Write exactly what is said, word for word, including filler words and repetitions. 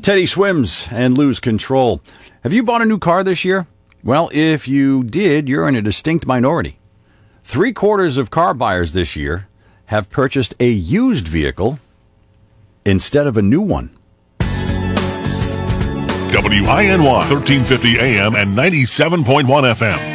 Teddy swims and lose control. Have you bought a new car this year? Well, if you did, you're in a distinct minority. Three quarters of car buyers this year have purchased a used vehicle instead of a new one. W I N Y, thirteen fifty A M and ninety-seven point one F M.